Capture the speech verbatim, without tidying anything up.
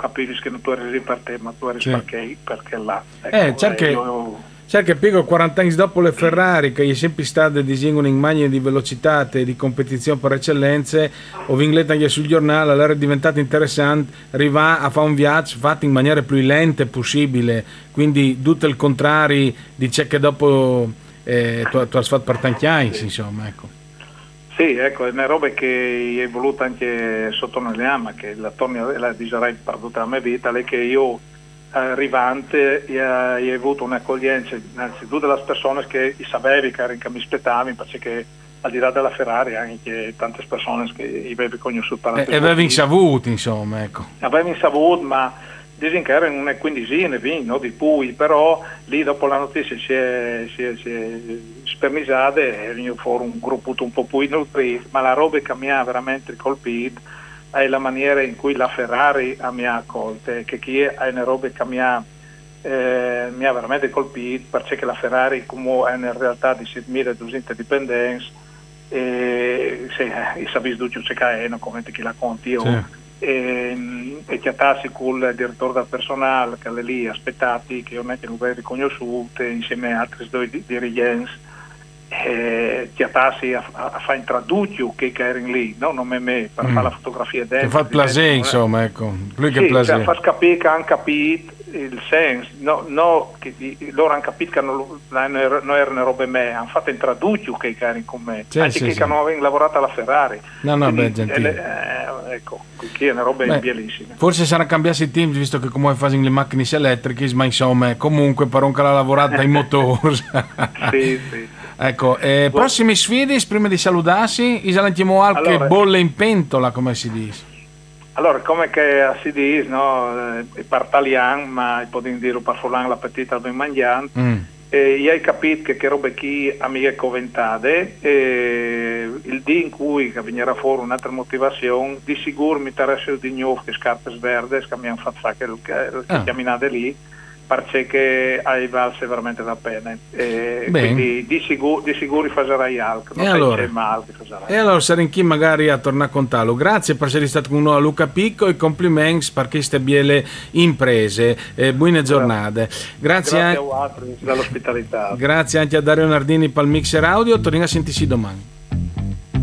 capisci che non tu eri lì per te, ma tu eri Sì. perché, perché là. Ecco, Eh, certo eh, che, io- certo che piego quaranta anni dopo le Ferrari, che è sempre stata disingono in maglie di velocità e di competizione per eccellenze, ho vinto anche sul giornale, allora è diventato interessante arrivare a fare un viaggio fatto in maniera più lenta possibile, quindi tutto il contrario di ciò che dopo eh, tu, tu hai fatto per tanti anni, insomma, ecco. Sì, ecco, è una roba che è voluta anche sottolineare, ma che la torni la diserei per tutta la mia vita, è che io arrivante e hai avuto un'accoglienza innanzitutto delle persone che sapevi che, che mi aspettavi, perché al di là della Ferrari anche tante persone che avevi conosciuto E avevi saputo, insomma, ecco. avevi saputo, ma dicono che erano una quindicina no, di Pui, però lì dopo la notizia si è, si è, si è spermisata e è venuto fuori un gruppo un po' più nutrito, ma la roba che mi ha veramente colpito è la maniera in cui la Ferrari mi ha accolto, che chi è una roba che mi ha, eh, mi ha veramente colpito, perché la Ferrari come è in realtà di settemila-duecento dipendenze, e sì, eh, sapete tutti che è, non come chi la conti io, sì. e, e chiatarsi con il direttore del personale che è lì aspettati, che io non avevo riconosciuto insieme a altri due dirigenti, e chiatarsi a, a, a fare in tradutto che erano lì, no? Non me, me per mm. fare la fotografia dentro. Che fa plaisir, insomma, ecco. Più che sì, plaisir. Cioè, fa capire che hanno capito il senso, no, no, che loro hanno capito che non, non erano robe me, hanno fatto in tradutto che erano con me, sì, anche sì, che sì. hanno lavorato alla Ferrari. No, no, quindi, beh, gentile. Eh, ecco, qui è una roba beh, bellissima. Forse saranno cambiati i team, visto che come fanno le macchine elettriche, ma insomma, comunque per un che l'ha lavorata in motori. Sì, sì. Ecco, eh, prossime sfide, prima di salutarsi, isalentiamo anche allora, bolle in pentola, come si dice. Allora, come che si dice, no, eh, per italiano, ma potremmo dire per fulano la petita ben mangiante, mm. eh, io ho capito che che robe qui a me conventate, eh, il dì in cui venirà fuori un'altra motivazione, di sicuro mi interessa di nuovo che scarpe verde, che mi hanno fatto fare che, che ah. camminate lì, perché hai valse veramente la pena, e quindi di sicuro, di sicuro farai altro, non e allora, male, e allora saremo chi magari a tornare a contarlo. Grazie per essere stato con noi a Luca Picco e complimenti per queste biele imprese, eh, buone giornate. Grazie, grazie a voi dall'ospitalità. Grazie anche a Dario Nardini per il mixer audio, torniamo a sentirci domani.